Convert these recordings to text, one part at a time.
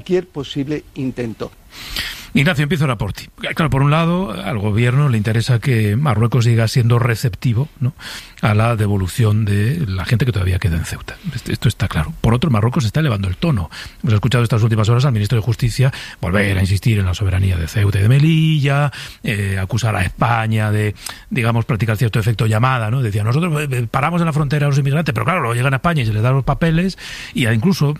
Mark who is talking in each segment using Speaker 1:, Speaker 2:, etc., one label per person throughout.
Speaker 1: cualquier posible intento.
Speaker 2: Ignacio, empiezo ahora por ti. Claro, por un lado, al gobierno le interesa que Marruecos siga siendo receptivo, ¿no?, a la devolución de la gente que todavía queda en Ceuta. Esto está claro. Por otro, Marruecos está elevando el tono. Hemos escuchado estas últimas horas al ministro de Justicia volver a insistir en la soberanía de Ceuta y de Melilla, acusar a España de, digamos, practicar cierto efecto llamada, ¿no? Decía, nosotros paramos en la frontera a los inmigrantes, pero claro, luego llegan a España y se les dan los papeles, y incluso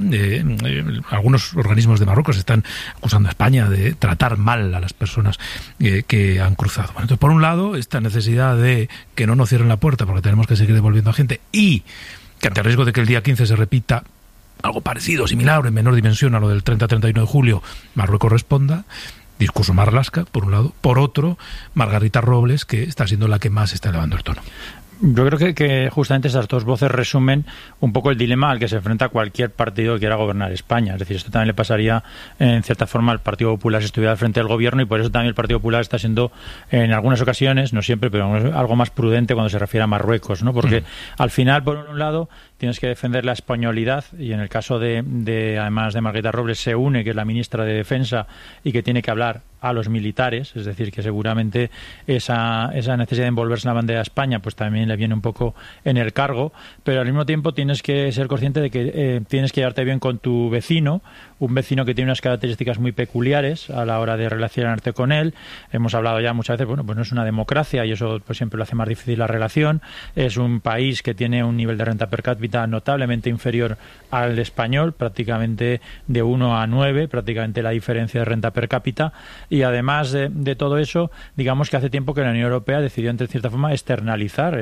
Speaker 2: algunos organismos de Marruecos están acusando a España de tratar mal a las personas que han cruzado. Bueno, entonces, por un lado, esta necesidad de que no nos cierren la puerta porque tenemos que seguir devolviendo a gente, y que ante el riesgo de que el día 15 se repita algo parecido, similar o en menor dimensión a lo del 30-31 de julio, Marruecos responda. Discurso Marlaska, por un lado. Por otro, Margarita Robles, que está siendo la que más está elevando el tono.
Speaker 3: Yo creo que justamente esas dos voces resumen un poco el dilema al que se enfrenta cualquier partido que quiera gobernar España. Es decir, esto también le pasaría, en cierta forma, al Partido Popular si estuviera al frente del gobierno, y por eso también el Partido Popular está siendo, en algunas ocasiones, no siempre, pero algo más prudente cuando se refiere a Marruecos, ¿no? Porque al final, por un lado, tienes que defender la españolidad, y en el caso además de Margarita Robles, se une, que es la ministra de Defensa, y que tiene que hablar a los militares, es decir, que seguramente esa necesidad de envolverse en la bandera de España pues también le viene un poco en el cargo, pero al mismo tiempo tienes que ser consciente de que tienes que llevarte bien con tu vecino, un vecino que tiene unas características muy peculiares a la hora de relacionarte con él. Hemos hablado ya muchas veces, bueno, pues no es una democracia y eso pues siempre lo hace más difícil la relación. Es un país que tiene un nivel de renta per cápita notablemente inferior al español, prácticamente de 1 a 9, prácticamente la diferencia de renta per cápita. Y además de todo eso, digamos que hace tiempo que la Unión Europea decidió, en cierta forma, externalizar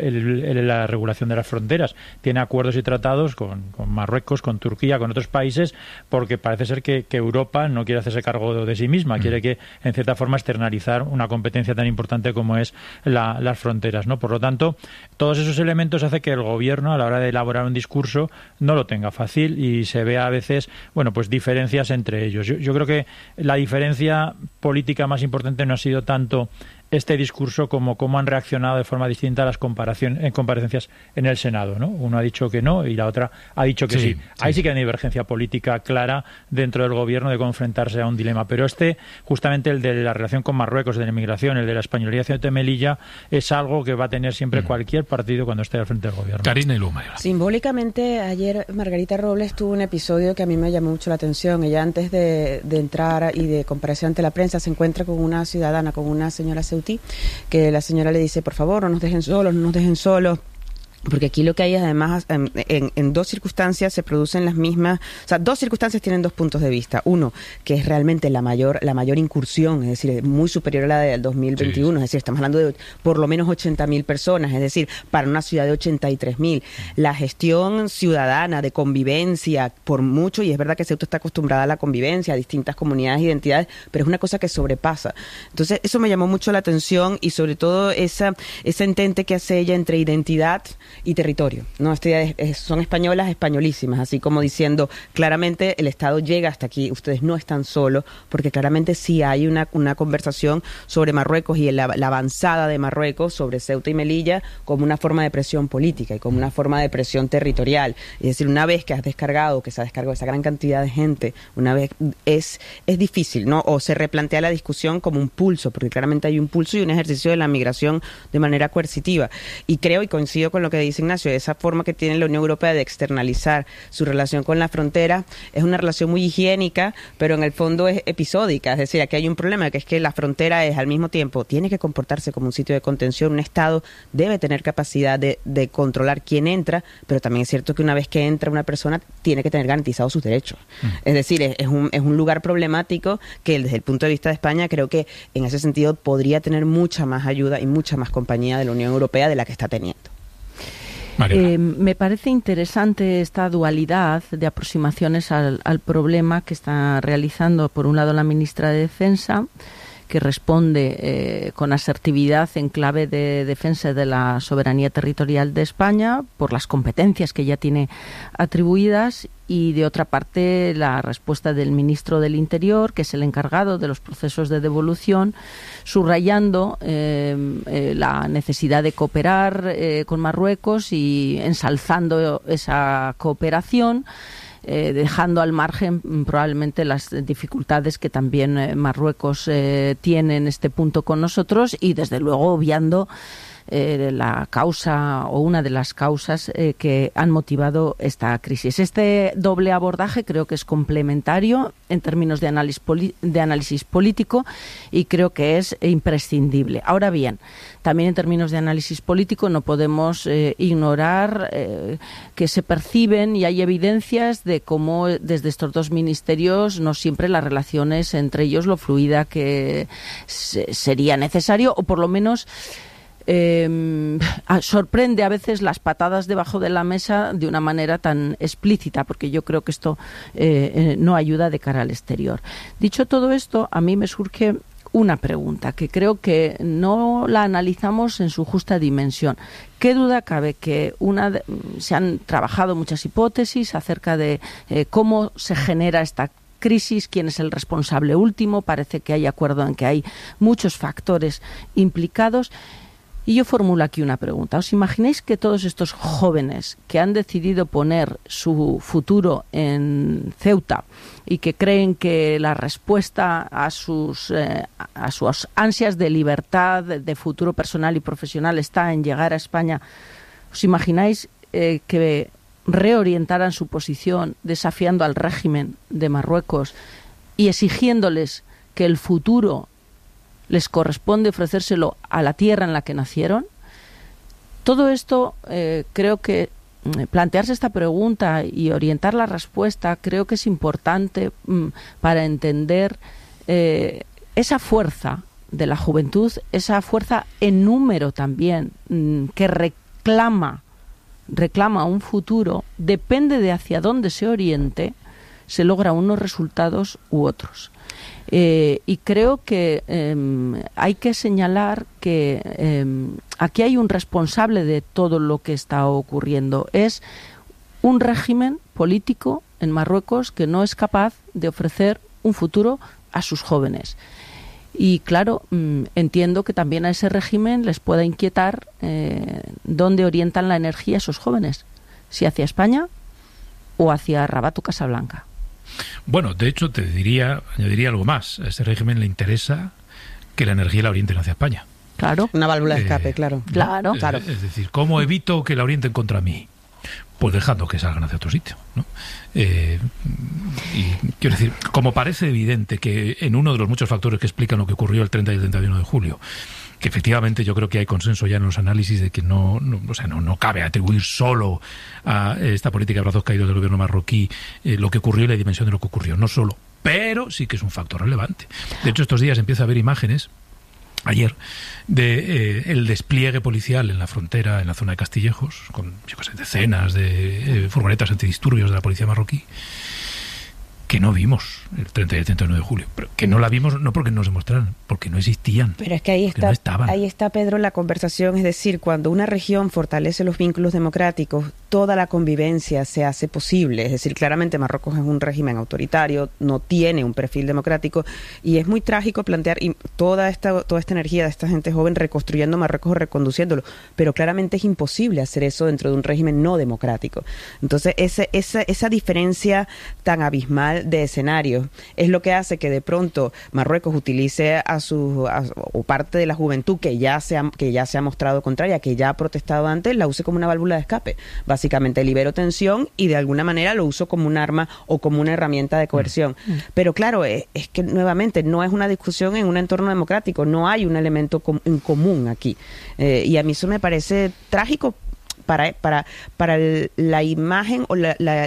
Speaker 3: la regulación de las fronteras. Tiene acuerdos y tratados con Marruecos, con Turquía, con otros países, porque parece ser que Europa no quiere hacerse cargo de sí misma, quiere que, en cierta forma, externalizar una competencia tan importante como es las fronteras, ¿no? Por lo tanto, todos esos elementos hacen que el gobierno, a la hora de elaborar un discurso, no lo tenga fácil y se vea a veces, bueno, pues diferencias entre ellos. Yo creo que la diferencia política más importante no ha sido tanto este discurso como cómo han reaccionado de forma distinta a las comparecencias en el Senado, ¿no? Uno ha dicho que no y la otra ha dicho que sí. Ahí sí que hay una divergencia política clara dentro del gobierno de cómo enfrentarse a un dilema. Pero justamente el de la relación con Marruecos, de la inmigración, el de la españolidad de Melilla, es algo que va a tener siempre cualquier partido cuando esté al frente del gobierno.
Speaker 2: Karina y luego Mariola.
Speaker 4: Simbólicamente, ayer Margarita Robles tuvo un episodio que a mí me llamó mucho la atención. Ella, antes de entrar y de comparecer ante la prensa, se encuentra con una ciudadana, con una señora ceutí, que la señora le dice, por favor, no nos dejen solos, porque aquí lo que hay, además, en dos circunstancias se producen las mismas, o sea, dos circunstancias tienen dos puntos de vista. Uno, que es realmente la mayor incursión, es decir, muy superior a la del 2021, es decir, estamos hablando de por lo menos 80.000 personas, es decir, para una ciudad de 83.000. La gestión ciudadana de convivencia, por mucho, y es verdad que Ceuta está acostumbrada a la convivencia, a distintas comunidades e identidades, pero es una cosa que sobrepasa. Entonces, eso me llamó mucho la atención, y sobre todo ese entente que hace ella entre identidad y territorio, ¿no? Son españolas españolísimas, así como diciendo claramente el Estado llega hasta aquí, ustedes no están solos, porque claramente sí hay una conversación sobre Marruecos y la avanzada de Marruecos sobre Ceuta y Melilla como una forma de presión política y como una forma de presión territorial. Es decir, una vez que se ha descargado esa gran cantidad de gente, una vez es difícil, ¿no? O se replantea la discusión como un pulso, porque claramente hay un pulso y un ejercicio de la migración de manera coercitiva. Y creo, y coincido con lo que dice Ignacio, esa forma que tiene la Unión Europea de externalizar su relación con la frontera es una relación muy higiénica, pero en el fondo es episódica. Es decir, aquí hay un problema, que es que la frontera al mismo tiempo tiene que comportarse como un sitio de contención. Un Estado debe tener capacidad de controlar quién entra, pero también es cierto que una vez que entra una persona tiene que tener garantizados sus derechos. Es decir, es un lugar problemático que desde el punto de vista de España creo que en ese sentido podría tener mucha más ayuda y mucha más compañía de la Unión Europea de la que está teniendo.
Speaker 5: Me parece interesante esta dualidad de aproximaciones al problema que está realizando, por un lado, la ministra de Defensa, que responde con asertividad en clave de defensa de la soberanía territorial de España por las competencias que ya tiene atribuidas, y de otra parte la respuesta del ministro del Interior, que es el encargado de los procesos de devolución, subrayando la necesidad de cooperar con Marruecos y ensalzando esa cooperación, dejando al margen probablemente las dificultades que también Marruecos tiene en este punto con nosotros y desde luego obviando la causa o una de las causas que han motivado esta crisis. Este doble abordaje creo que es complementario en términos de análisis político y creo que es imprescindible. Ahora bien, también en términos de análisis político no podemos ignorar que se perciben y hay evidencias de cómo desde estos dos ministerios no siempre las relaciones entre ellos lo fluida que sería necesario o por lo menos sorprende a veces las patadas debajo de la mesa de una manera tan explícita, porque yo creo que esto no ayuda de cara al exterior. Dicho todo esto, a mí me surge una pregunta que creo que no la analizamos en su justa dimensión. ¿Qué duda cabe que se han trabajado muchas hipótesis acerca de cómo se genera esta crisis, quién es el responsable último? Parece que hay acuerdo en que hay muchos factores implicados. Y yo formulo aquí una pregunta. ¿Os imagináis que todos estos jóvenes que han decidido poner su futuro en Ceuta y que creen que la respuesta a sus ansias de libertad, de futuro personal y profesional está en llegar a España, os imagináis que reorientaran su posición desafiando al régimen de Marruecos y exigiéndoles que el futuro les corresponde ofrecérselo a la tierra en la que nacieron? Todo esto, creo que plantearse esta pregunta y orientar la respuesta creo que es importante para entender esa fuerza de la juventud, esa fuerza en número también, que reclama un futuro, depende de hacia dónde se oriente, se logra unos resultados u otros. Y creo que hay que señalar que aquí hay un responsable de todo lo que está ocurriendo. Es un régimen político en Marruecos que no es capaz de ofrecer un futuro a sus jóvenes. Y claro, entiendo que también a ese régimen les pueda inquietar dónde orientan la energía esos jóvenes, si hacia España o hacia Rabat o Casablanca.
Speaker 2: Bueno, de hecho, añadiría algo más. A este régimen le interesa que la energía la orienten hacia España.
Speaker 5: Claro.
Speaker 4: Una válvula de escape, claro.
Speaker 5: Claro.
Speaker 2: Es decir, ¿cómo evito que la orienten contra mí? Pues dejando que salgan hacia otro sitio, ¿no? Y quiero decir, como parece evidente que en uno de los muchos factores que explican lo que ocurrió el 30 y el 31 de julio, que efectivamente yo creo que hay consenso ya en los análisis de que no cabe atribuir solo a esta política de brazos caídos del gobierno marroquí lo que ocurrió y la dimensión de lo que ocurrió, no solo, pero sí que es un factor relevante. De hecho, estos días empieza a haber imágenes, ayer, de el despliegue policial en la frontera, en la zona de Castillejos, con decenas de furgonetas antidisturbios de la policía marroquí, que no vimos el 30 y el 31 de julio, pero que no la vimos no porque nos demostraran, porque no existían.
Speaker 4: Pero es que ahí está, Pedro, la conversación, es decir, cuando una región fortalece los vínculos democráticos, toda la convivencia se hace posible. Es decir, claramente Marruecos es un régimen autoritario, no tiene un perfil democrático, y es muy trágico plantear toda esta energía de esta gente joven reconstruyendo Marruecos o reconduciéndolo, pero claramente es imposible hacer eso dentro de un régimen no democrático. Entonces, esa diferencia tan abismal de escenarios es lo que hace que de pronto Marruecos utilice o parte de la juventud que ya se ha mostrado contraria, que ya ha protestado antes, la use como una válvula de escape. Básicamente libero tensión y de alguna manera lo uso como un arma o como una herramienta de coerción. Pero claro, es que nuevamente no es una discusión en un entorno democrático, no hay un elemento en común aquí. Y a mí eso me parece trágico para la imagen o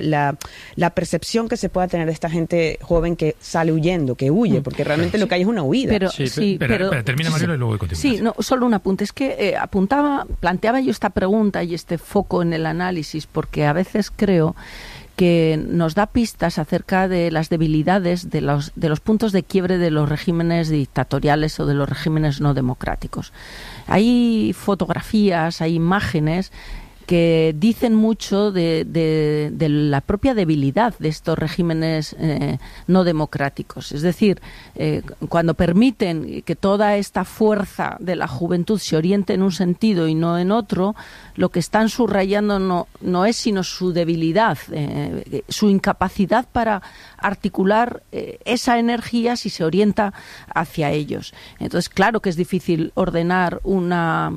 Speaker 4: la percepción que se pueda tener de esta gente joven que sale huyendo, que huye, porque realmente lo que hay es una huida.
Speaker 2: Pero termina Mariola y luego voy contigo.
Speaker 5: Sí, no, solo un apunte. Es que planteaba yo esta pregunta y este foco en el análisis, porque a veces creo que nos da pistas acerca de las debilidades de los puntos de quiebre de los regímenes dictatoriales o de los regímenes no democráticos. Hay fotografías, hay imágenes que dicen mucho de la propia debilidad de estos regímenes no democráticos. Es decir, cuando permiten que toda esta fuerza de la juventud se oriente en un sentido y no en otro, lo que están subrayando no es sino su debilidad, su incapacidad para articular esa energía si se orienta hacia ellos. Entonces, claro que es difícil ordenar una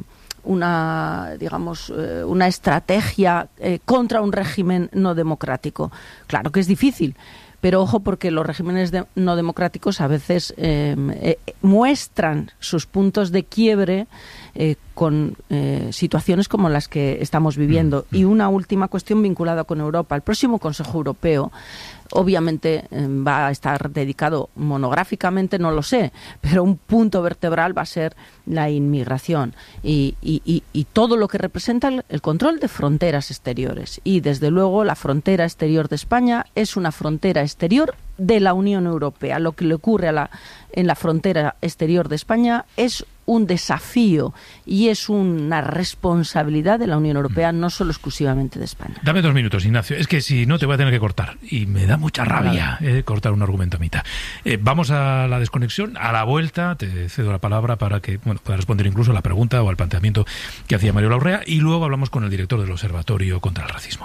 Speaker 5: estrategia contra un régimen no democrático. Claro que es difícil, pero ojo, porque los regímenes no democráticos a veces muestran sus puntos de quiebre con situaciones como las que estamos viviendo. Y una última cuestión vinculada con Europa. El próximo Consejo Europeo obviamente va a estar dedicado monográficamente, no lo sé, pero un punto vertebral va a ser la inmigración y todo lo que representa el control de fronteras exteriores. Y desde luego la frontera exterior de España es una frontera exterior de la Unión Europea. Lo que le ocurre en la frontera exterior de España es un desafío y es una responsabilidad de la Unión Europea, no solo exclusivamente de España.
Speaker 2: Dame 2 minutos, Ignacio. Es que si no te voy a tener que cortar. Y me da mucha rabia cortar un argumento a mitad. Vamos a la desconexión. A la vuelta te cedo la palabra para que pueda responder incluso a la pregunta o al planteamiento que hacía Mario Larrea. Y luego hablamos con el director del Observatorio contra el Racismo.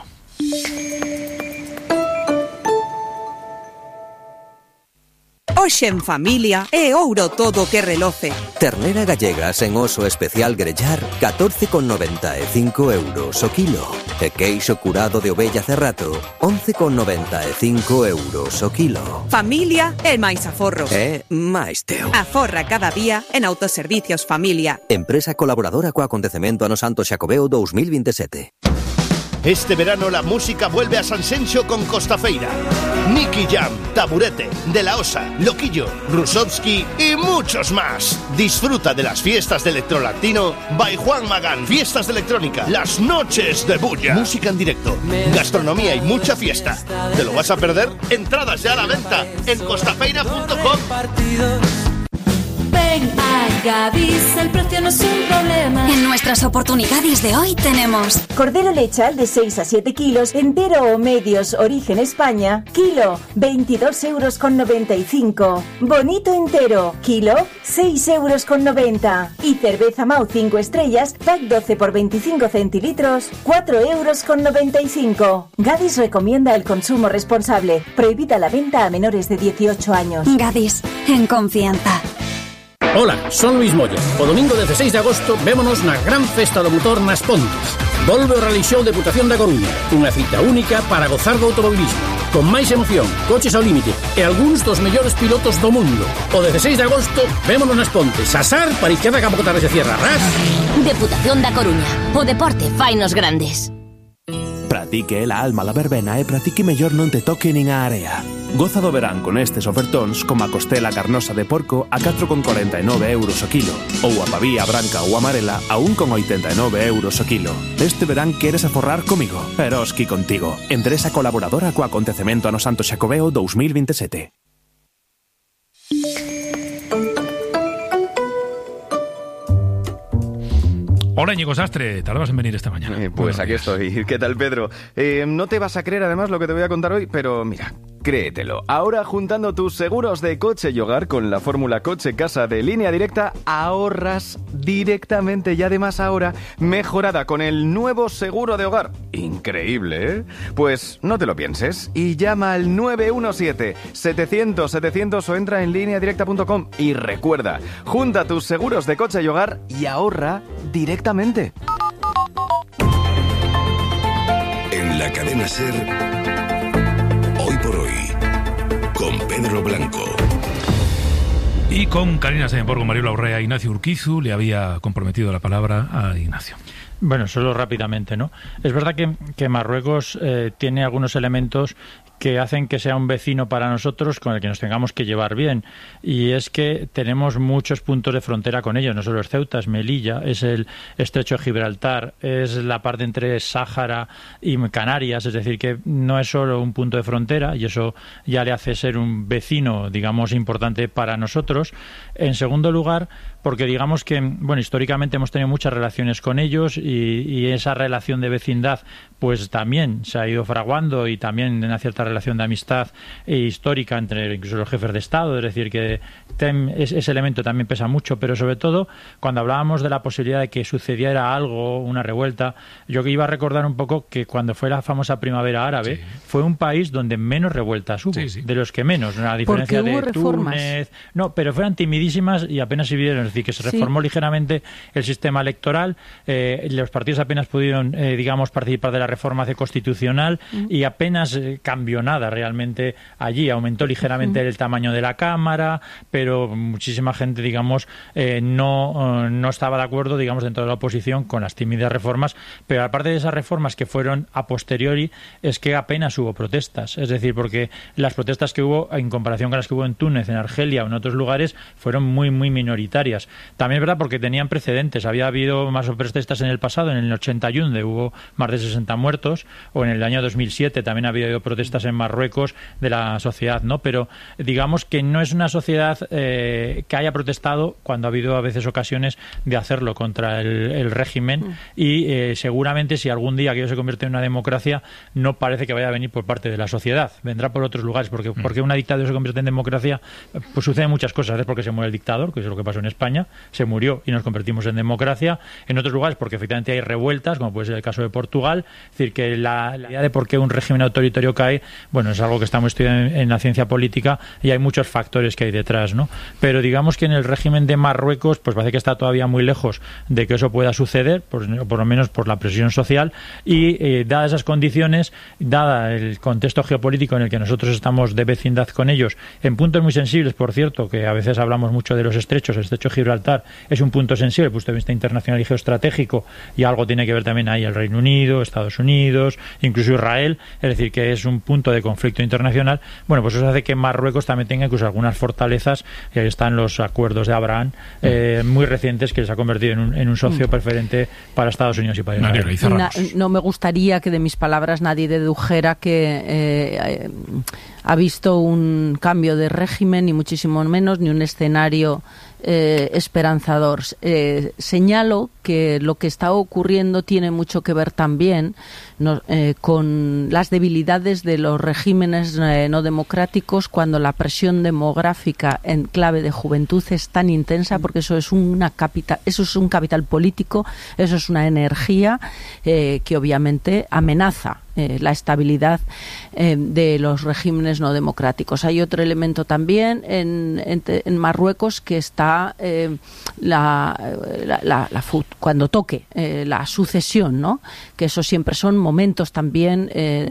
Speaker 6: Hoxe en familia é ouro todo que reloce.
Speaker 7: Ternera gallega sen oso especial grellar, 14,95 euros o kilo. E queixo curado de ovella cerrato, 11,95 euros o kilo.
Speaker 6: Familia é máis aforro.
Speaker 7: É máis teu.
Speaker 6: Aforra cada día en Autoservicios Familia.
Speaker 7: Empresa colaboradora co acontecemento ano Santo Xacobeo 2027.
Speaker 8: Este verano la música vuelve a Sanxenxo con Costafeira. Nicky Jam, Taburete, De La Osa, Loquillo, Rusovsky y muchos más. Disfruta de las fiestas de Electrolatino by Juan Magán. Fiestas de electrónica, las noches de bulla. Música en directo, gastronomía y mucha fiesta. ¿Te lo vas a perder? Entradas ya a la venta en costafeira.com.
Speaker 9: Ven a Gadis, el precio no es un problema.
Speaker 10: En nuestras oportunidades de hoy tenemos
Speaker 11: cordero lechal de 6 a 7 kilos, entero o medios, origen España, kilo, 22,95 €. Bonito entero, kilo, 6,90 €. Y cerveza Mau 5 estrellas, pack 12 por 25 centilitros, 4,95 €. Gadis recomienda el consumo responsable. Prohibida la venta a menores de 18 años.
Speaker 10: Gadis, en confianza.
Speaker 12: Hola, son Luis Moya. O domingo 16 de agosto vémonos na gran festa do motor nas Pontes. Volve o Rally Show Deputación da Coruña, unha cita única para gozar do automobilismo, con máis emoción, coches ao límite e algúns dos mellores pilotos do mundo. O 16 de agosto vémonos nas Pontes, asar para izquierda que a pouco tarde se cierra, ras.
Speaker 13: Deputación da Coruña, o deporte fainos grandes.
Speaker 14: Pratique la alma la verbena e pratique mellor non te toque nin a area. Goza do verán con estes ofertóns como a costela carnosa de porco a 4,49 € o kilo ou a pavía branca ou amarela a 1,89 € o kilo. Este verán queres aforrar comigo? Eroski contigo. Empresa colaboradora co acontecemento ano Santo Xacobeo 2027.
Speaker 2: Hola, Íñigo Sastre, tardabas en venir esta mañana.
Speaker 15: Pues aquí estoy. ¿Qué tal, Pedro? No te vas a creer además lo que te voy a contar hoy, pero mira, créetelo. Ahora, juntando tus seguros de coche y hogar con la fórmula coche-casa de Línea Directa, ahorras directamente y además ahora mejorada con el nuevo seguro de hogar. Increíble, ¿eh? Pues no te lo pienses y llama al 917-700-700 o entra en lineadirecta.com y recuerda, junta tus seguros de coche y hogar y ahorra directamente.
Speaker 16: En la cadena SER, Hoy por Hoy, con Pedro Blanco.
Speaker 2: Y con Carina Sainz-Borgo, Mario Larrea, Ignacio Urquizu, le había comprometido la palabra a Ignacio.
Speaker 3: Bueno, solo rápidamente, ¿no? Es verdad que Marruecos tiene algunos elementos que hacen que sea un vecino para nosotros con el que nos tengamos que llevar bien. Y es que tenemos muchos puntos de frontera con ellos. No solo es Ceuta, es Melilla, es el estrecho de Gibraltar, es la parte entre Sáhara y Canarias. Es decir, que no es solo un punto de frontera, y eso ya le hace ser un vecino, digamos, importante para nosotros. En segundo lugar, porque digamos que, bueno, históricamente hemos tenido muchas relaciones con ellos, y esa relación de vecindad pues también se ha ido fraguando, y también una cierta relación de amistad histórica entre incluso los jefes de Estado. Es decir, que ese elemento también pesa mucho, pero sobre todo cuando hablábamos de la posibilidad de que sucediera algo, una revuelta, yo que iba a recordar un poco que cuando fue la famosa primavera árabe, fue un país donde menos revueltas hubo, de los que menos, a diferencia de Túnez. No, pero fueran timidísimas y apenas se vieron. Es decir, que se reformó ligeramente el sistema electoral, los partidos apenas pudieron, digamos, participar de la reforma constitucional, y apenas cambió nada realmente allí. Aumentó ligeramente el tamaño de la Cámara, pero muchísima gente, digamos, no estaba de acuerdo, digamos, dentro de la oposición con las tímidas reformas. Pero aparte de esas reformas que fueron a posteriori, es que apenas hubo protestas. Es decir, porque las protestas que hubo, en comparación con las que hubo en Túnez, en Argelia o en otros lugares, fueron muy, muy minoritarias. También es verdad porque tenían precedentes. Había habido más protestas en el pasado, en el 81, donde hubo más de 60 muertos, o en el año 2007 también había habido protestas en Marruecos de la sociedad, ¿no? Pero digamos que no es una sociedad que haya protestado cuando ha habido a veces ocasiones de hacerlo contra el régimen, y seguramente si algún día aquello se convierte en una democracia, no parece que vaya a venir por parte de la sociedad, vendrá por otros lugares, porque una dictadura se convierte en democracia, pues suceden muchas cosas. Es porque se muere el dictador, que es lo que pasó en España, se murió y nos convertimos en democracia. En otros lugares porque efectivamente hay revueltas, como puede ser el caso de Portugal. Es decir, que la idea de por qué un régimen autoritario cae, bueno, es algo que estamos estudiando en la ciencia política, y hay muchos factores que hay detrás, ¿no? Pero digamos que en el régimen de Marruecos pues parece que está todavía muy lejos de que eso pueda suceder, por lo menos por la presión social, y dadas esas condiciones, dada el contexto geopolítico en el que nosotros estamos de vecindad con ellos, en puntos muy sensibles, por cierto, que a veces hablamos mucho de los estrechos. El estrecho de Gibraltar es un punto sensible desde el punto de vista internacional y geoestratégico, y algo tiene que ver también ahí el Reino Unido, Estados Unidos, incluso Israel. Es decir, que es un punto de conflicto internacional. Bueno, pues eso hace que Marruecos también tenga incluso algunas fortalezas, y ahí están los acuerdos de Abraham muy recientes, que les ha convertido en un socio preferente para Estados Unidos y para Israel.
Speaker 5: No me gustaría que de mis palabras nadie dedujera que ha visto un cambio de régimen, ni muchísimo menos, ni un escenario esperanzador. Señalo que lo que está ocurriendo tiene mucho que ver también con las debilidades de los regímenes no democráticos, cuando la presión demográfica en clave de juventud es tan intensa, porque eso es un capital político, eso es una energía que obviamente amenaza la estabilidad de los regímenes no democráticos. Hay otro elemento también en Marruecos, que está cuando toque la sucesión, ¿no? Que eso siempre son momentos también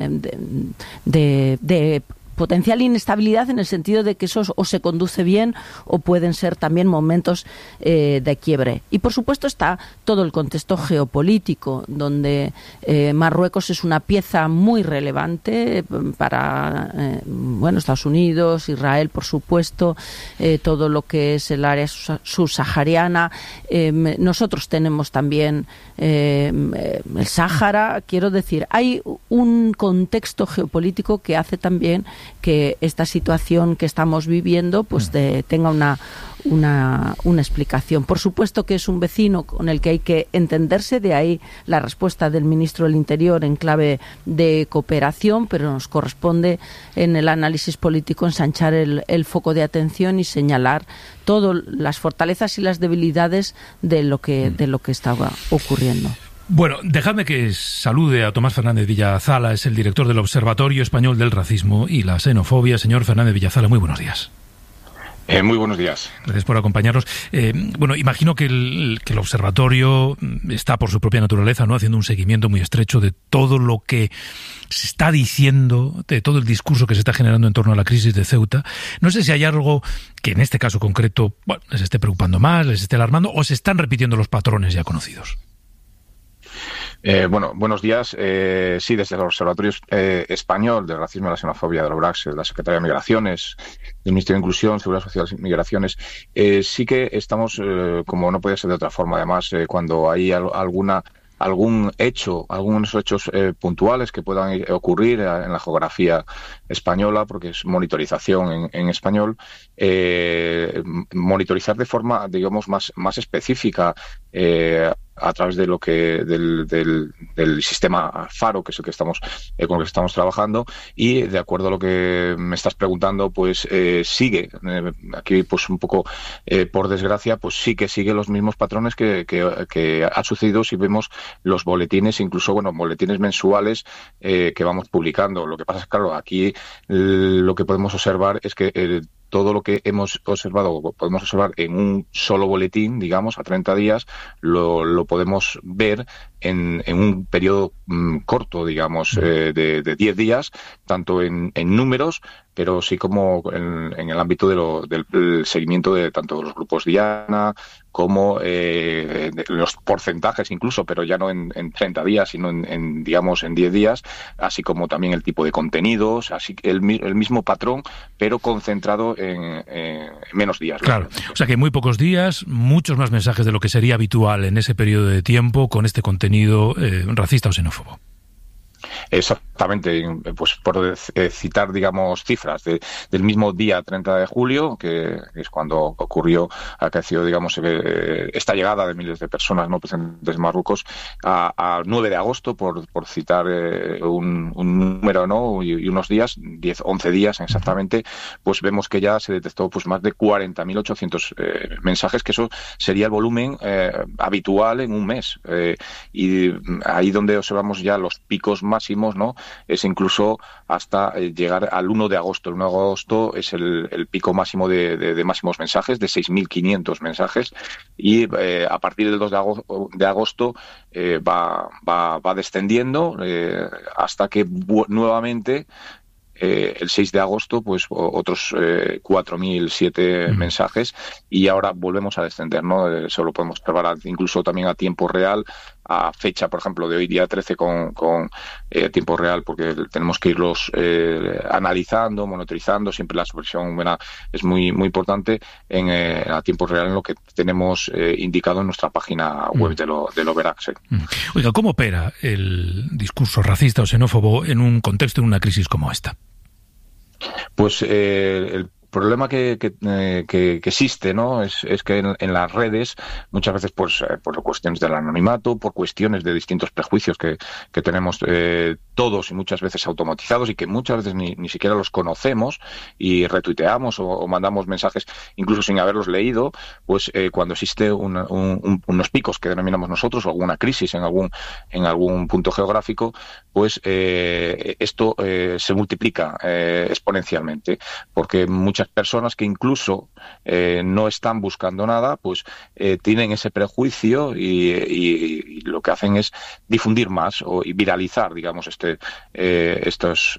Speaker 5: de potencial inestabilidad, en el sentido de que eso o se conduce bien o pueden ser también momentos de quiebre. Y por supuesto está todo el contexto geopolítico, donde Marruecos es una pieza muy relevante para Estados Unidos, Israel, por supuesto, todo lo que es el área subsahariana. Nosotros tenemos también el Sáhara. Quiero decir, hay un contexto geopolítico que hace también que esta situación que estamos viviendo pues tenga una explicación. Por supuesto que es un vecino con el que hay que entenderse, de ahí la respuesta del ministro del Interior en clave de cooperación, pero nos corresponde en el análisis político ensanchar el foco de atención y señalar todas las fortalezas y las debilidades de lo que estaba ocurriendo.
Speaker 2: Bueno, dejadme que salude a Tomás Fernández Villazala, es el director del Observatorio Español del Racismo y la Xenofobia. Señor Fernández Villazala, muy buenos días.
Speaker 17: Muy buenos días.
Speaker 2: Gracias por acompañarnos. Imagino que el observatorio está, por su propia naturaleza, ¿no?, haciendo un seguimiento muy estrecho de todo lo que se está diciendo, de todo el discurso que se está generando en torno a la crisis de Ceuta. No sé si hay algo que en este caso concreto les esté preocupando más, les esté alarmando, o se están repitiendo los patrones ya conocidos.
Speaker 17: Buenos días. Sí, desde el Observatorio Español de Racismo y la Xenofobia de la URAX, de la Secretaría de Migraciones, del Ministerio de Inclusión, Seguridad Social y Migraciones, sí que estamos, como no puede ser de otra forma, además, cuando hay algunos hechos puntuales que puedan ocurrir en la geografía española, porque es monitorización en español, monitorizar de forma, digamos, más específica, a través de del sistema Faro, que es el que estamos con el que estamos trabajando, y de acuerdo a lo que me estás preguntando, pues sigue aquí, pues un poco por desgracia, pues sí que sigue los mismos patrones que ha sucedido si vemos los boletines, incluso boletines mensuales que vamos publicando. Lo que pasa es, claro, aquí lo que podemos observar es que todo lo que hemos observado, podemos observar en un solo boletín, digamos, a 30 días, lo podemos ver en un periodo corto, digamos, de 10 días, tanto en números, pero sí como en el ámbito del seguimiento de tanto los grupos Diana como de los porcentajes incluso, pero ya no en 30 días, sino en 10 días, así como también el tipo de contenidos, así el mismo patrón, pero concentrado en menos días.
Speaker 2: Claro, o sea que en muy pocos días, muchos más mensajes de lo que sería habitual en ese periodo de tiempo con este contenido racista o xenófobo.
Speaker 17: Exactamente, pues por citar, digamos, cifras del mismo día 30 de julio, que es cuando acaeció, digamos, esta llegada de miles de personas no presentes en Marruecos, a 9 de agosto, por citar un número, ¿no? Y unos días, 11 días exactamente, pues vemos que ya se detectó pues más de 40.800 mensajes, que eso sería el volumen habitual en un mes. Y ahí donde observamos ya los picos máximos, ¿no? Es incluso hasta llegar al 1 de agosto. El 1 de agosto es el pico máximo de máximos mensajes, de 6.500 mensajes, y a partir del 2 de agosto va descendiendo hasta que nuevamente el 6 de agosto, pues otros 4.007 mensajes, y ahora volvemos a descender, ¿no? Eso lo podemos observar incluso también a tiempo real, a fecha, por ejemplo, de hoy día 13 con tiempo real, porque tenemos que irlos analizando, monitorizando. Siempre la supervisión humana es muy importante a tiempo real en lo que tenemos indicado en nuestra página web del OVERAX.
Speaker 2: Oiga, ¿cómo opera el discurso racista o xenófobo en un contexto, en una crisis como esta?
Speaker 17: Pues el problema que existe, ¿no? Es que en las redes, muchas veces pues por cuestiones del anonimato, por cuestiones de distintos prejuicios que tenemos todos y muchas veces automatizados, y que muchas veces ni siquiera los conocemos, y retuiteamos o mandamos mensajes incluso sin haberlos leído, pues cuando existe unos picos que denominamos nosotros, o alguna crisis en algún punto geográfico, pues esto se multiplica exponencialmente, porque muchas personas que incluso no están buscando nada, pues tienen ese prejuicio, y lo que hacen es difundir más y viralizar, digamos, estos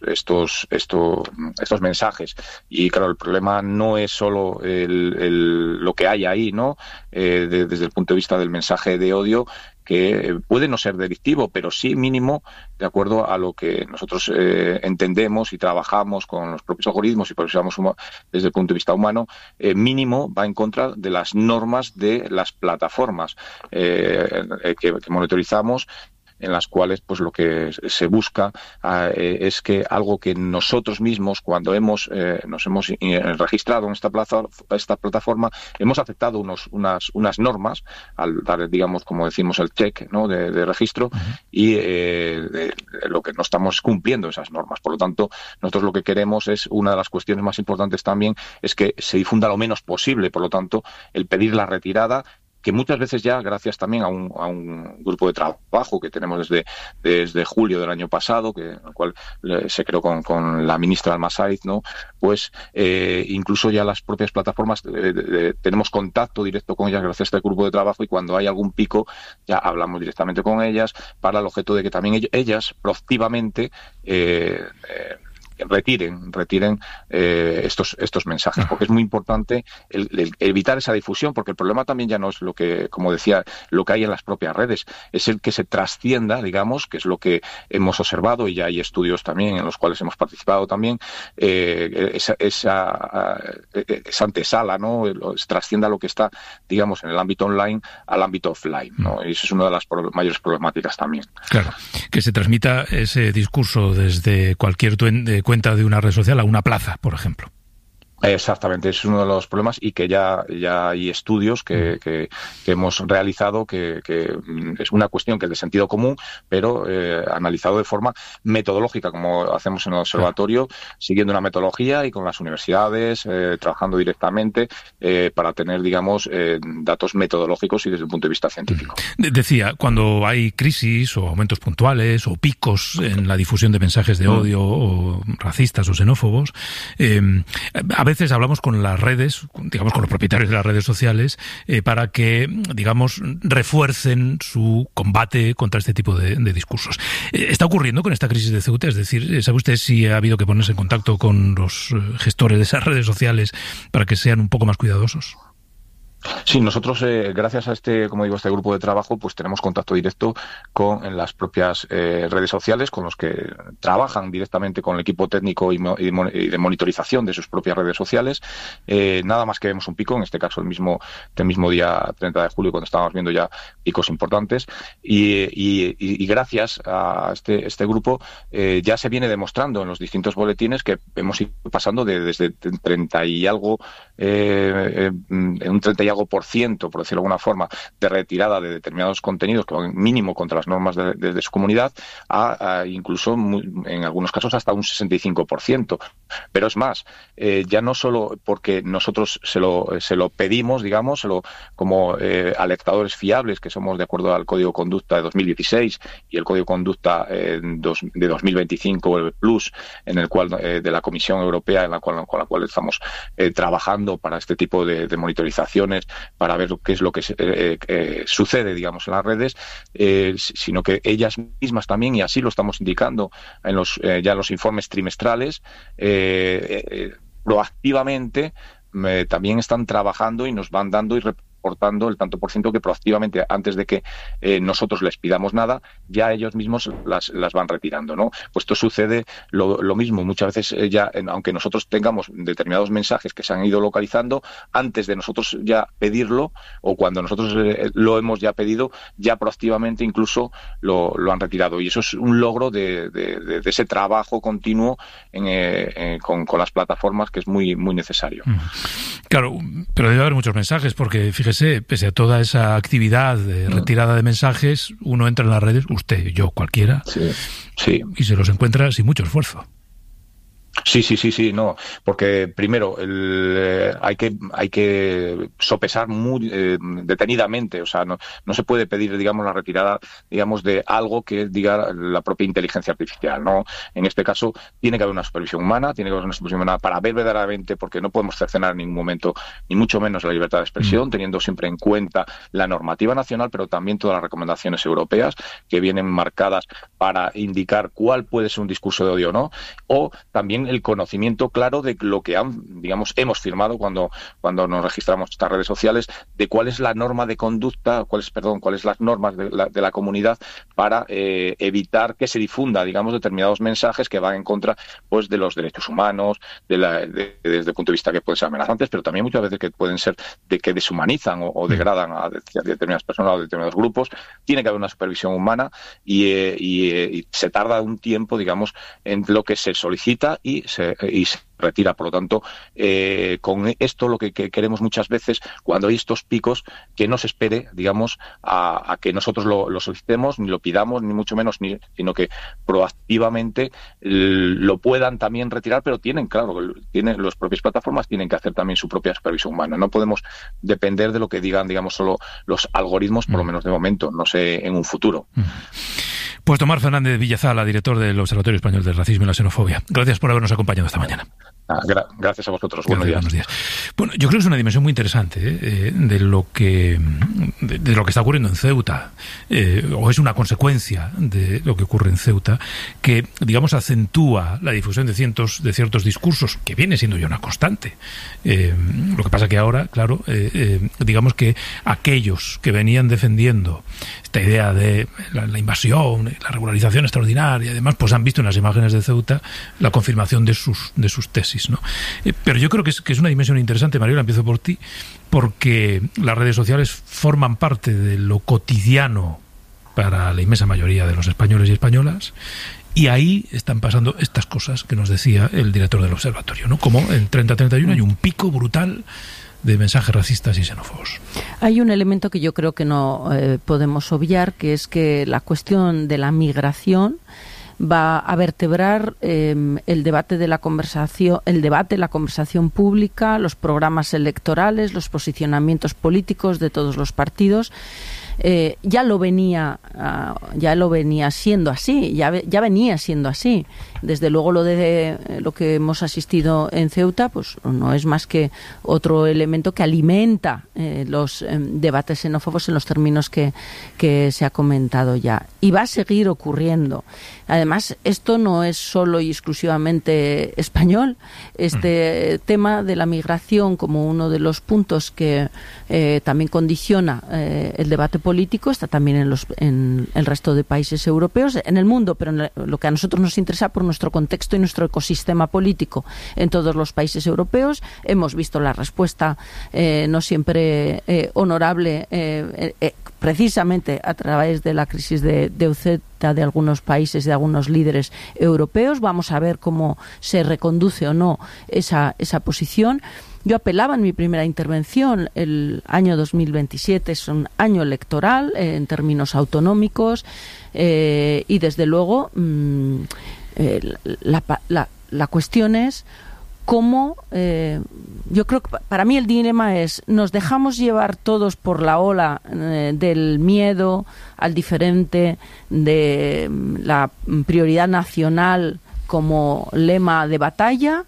Speaker 17: mensajes. Y claro, el problema no es solo lo que hay ahí, ¿no? Desde el punto de vista del mensaje de odio, que puede no ser delictivo, pero sí mínimo, de acuerdo a lo que nosotros entendemos y trabajamos con los propios algoritmos y procesamos desde el punto de vista humano, mínimo va en contra de las normas de las plataformas que monitorizamos, en las cuales pues lo que se busca es que algo que nosotros mismos, cuando nos hemos registrado en esta plataforma, hemos aceptado unas normas al dar, digamos, como decimos, el check, ¿no? de registro, y lo que no estamos cumpliendo esas normas. Por lo tanto, nosotros lo que queremos es, una de las cuestiones más importantes también, es que se difunda lo menos posible. Por lo tanto, el pedir la retirada, que muchas veces ya, gracias también a un grupo de trabajo que tenemos desde julio del año pasado, el cual se creó con la ministra Almasaiz, ¿no? Pues incluso ya las propias plataformas tenemos contacto directo con ellas gracias a este grupo de trabajo, y cuando hay algún pico ya hablamos directamente con ellas, para el objeto de que también ellas proactivamente retiren estos mensajes, porque es muy importante el evitar esa difusión, porque el problema también ya no es lo que, como decía, lo que hay en las propias redes, es el que se trascienda, digamos, que es lo que hemos observado, y ya hay estudios también en los cuales hemos participado también, esa antesala, ¿no? Se trascienda lo que está, digamos, en el ámbito online al ámbito offline, ¿no? Y eso es una de las mayores problemáticas también.
Speaker 2: Claro, que se transmita ese discurso desde cualquier cuenta de una red social a una plaza, por ejemplo.
Speaker 17: Exactamente, es uno de los problemas, y que ya hay estudios que hemos realizado que es una cuestión que es de sentido común, pero analizado de forma metodológica, como hacemos en el observatorio, siguiendo una metodología y con las universidades, trabajando directamente para tener, digamos, datos metodológicos y desde un punto de vista científico.
Speaker 2: Decía, cuando hay crisis o aumentos puntuales o picos en la difusión de mensajes de odio o racistas o xenófobos, a veces hablamos con las redes, digamos con los propietarios de las redes sociales, para que, digamos, refuercen su combate contra este tipo de discursos. ¿Está ocurriendo con esta crisis de Ceuta? Es decir, ¿sabe usted si ha habido que ponerse en contacto con los gestores de esas redes sociales para que sean un poco más cuidadosos?
Speaker 17: Sí, nosotros, gracias a este grupo de trabajo, pues tenemos contacto directo con las propias redes sociales, con los que trabajan directamente con el equipo técnico y de monitorización de sus propias redes sociales. Nada más que vemos un pico, en este caso el mismo día 30 de julio, cuando estábamos viendo ya picos importantes, y gracias a este grupo ya se viene demostrando en los distintos boletines que hemos ido pasando desde 30 y algo, un 30 y algo por ciento, por decirlo de alguna forma, de retirada de determinados contenidos que van mínimo contra las normas de su comunidad, a incluso en algunos casos hasta un 65%. Pero es más, ya no solo porque nosotros se lo pedimos, digamos, como alertadores fiables, que somos de acuerdo al Código de Conducta de 2016 y el Código de Conducta de 2025, el Plus, en el cual de la Comisión Europea, con la cual estamos trabajando para este tipo de monitorizaciones, para ver qué es lo que sucede, digamos, en las redes, sino que ellas mismas también, y así lo estamos indicando en los informes trimestrales, proactivamente también están trabajando y nos van dando y reportando el tanto por ciento que proactivamente, antes de que nosotros les pidamos nada, ya ellos mismos las van retirando, ¿no? Pues esto sucede lo mismo. Muchas veces aunque nosotros tengamos determinados mensajes que se han ido localizando, antes de nosotros ya pedirlo, o cuando nosotros lo hemos ya pedido, ya proactivamente incluso lo han retirado. Y eso es un logro de ese trabajo continuo con las plataformas, que es muy, muy necesario.
Speaker 2: Claro, pero debe haber muchos mensajes, porque fíjese, pese a toda esa actividad de retirada de mensajes, uno entra en las redes, usted, yo, cualquiera,
Speaker 17: sí,
Speaker 2: y se los encuentra sin mucho esfuerzo.
Speaker 17: Sí, no, porque primero hay que sopesar muy detenidamente, o sea, no se puede pedir, digamos, la retirada, digamos, de algo que diga la propia inteligencia artificial, ¿no? En este caso tiene que haber una supervisión humana, para ver verdaderamente, porque no podemos cercenar en ningún momento, ni mucho menos la libertad de expresión, teniendo siempre en cuenta la normativa nacional, pero también todas las recomendaciones europeas que vienen marcadas para indicar cuál puede ser un discurso de odio o no, o también el conocimiento claro de lo que hemos firmado cuando nos registramos estas redes sociales, de cuál es la norma de conducta, cuáles las normas de la comunidad, para evitar que se difunda, digamos, determinados mensajes que van en contra, pues, de los derechos humanos, desde el punto de vista que pueden ser amenazantes, pero también muchas veces que pueden ser que deshumanizan o degradan a determinadas personas o determinados grupos. Tiene que haber una supervisión humana y se tarda un tiempo, digamos, en lo que se solicita y se retira. Por lo tanto, con esto lo que queremos muchas veces, cuando hay estos picos, que no se espere, digamos, a que nosotros lo solicitemos, ni lo pidamos, ni mucho menos, sino que proactivamente lo puedan también retirar, pero las propias plataformas tienen que hacer también su propia supervisión humana. No podemos depender de lo que digan, digamos, solo los algoritmos, por lo menos de momento, no sé, en un futuro.
Speaker 2: Pues Tomás Fernández Villazala, director del Observatorio Español del Racismo y la Xenofobia. Gracias por habernos acompañado esta mañana.
Speaker 17: Gracias a vosotros. Buenos días.
Speaker 2: Bueno, yo creo que es una dimensión muy interesante de lo que está ocurriendo en Ceuta, o es una consecuencia de lo que ocurre en Ceuta, que, digamos, acentúa la difusión de ciertos discursos, que viene siendo ya una constante. Lo que pasa que ahora, claro, digamos que aquellos que venían defendiendo esta idea de la invasión, la regularización extraordinaria, y además, pues han visto en las imágenes de Ceuta la confirmación de sus tesis, ¿no? Pero yo creo que es una dimensión interesante, Mariola, empiezo por ti, porque las redes sociales forman parte de lo cotidiano para la inmensa mayoría de los españoles y españolas, y ahí están pasando estas cosas que nos decía el director del observatorio, ¿no? Como en 30-31 hay un pico brutal de mensajes racistas y xenófobos.
Speaker 5: Hay un elemento que yo creo que no podemos obviar, que es que la cuestión de la migración va a vertebrar el debate, la conversación pública, los programas electorales, los posicionamientos políticos de todos los partidos. Ya lo venía siendo así, ya venía siendo así. Desde luego lo que hemos asistido en Ceuta, pues no es más que otro elemento que alimenta los debates xenófobos en los términos que se ha comentado ya. Y va a seguir ocurriendo. Además, esto no es solo y exclusivamente español. Este tema de la migración como uno de los puntos que también condiciona el debate político está también en el resto de países europeos, en el mundo, pero lo que a nosotros nos interesa por nuestro contexto y nuestro ecosistema político en todos los países europeos. Hemos visto la respuesta no siempre honorable, precisamente a través de la crisis de Ceuta, de algunos países, de algunos líderes europeos. Vamos a ver cómo se reconduce o no esa posición. Yo apelaba en mi primera intervención, el año 2027 es un año electoral en términos autonómicos, y desde luego la cuestión es cómo, yo creo que para mí el dilema es, ¿nos dejamos llevar todos por la ola del miedo al diferente, de la prioridad nacional como lema de batalla?